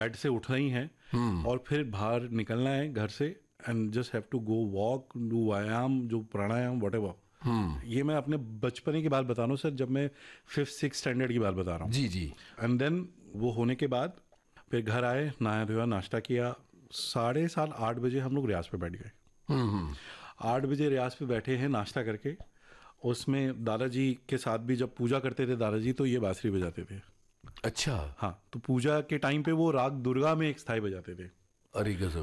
Bed से उठना ही है और फिर बाहर निकलना है घर से and just have to go walk, do व्यायाम, जो प्राणायाम, व्हाटएवर। ये मैं अपने बचपने की बात बता रहा हूँ सर, जब मैं 5th-6th स्टैंडर्ड की बात बता रहा हूँ। जी जी। एंड देन वो होने के बाद फिर घर आए, नहाया धोया, नाश्ता किया, 7:30-8 बजे हम लोग रियाज पे बैठ गए। 8 बजे रियाज पे बैठे हैं नाश्ता करके। उसमें दादाजी के साथ भी जब पूजा करते थे दादाजी, तो ये बांसुरी बजाते थे। अच्छा। हाँ, तो पूजा के टाइम पे वो राग दुर्गा में एक स्थाई बजाते थे। अरे गजब।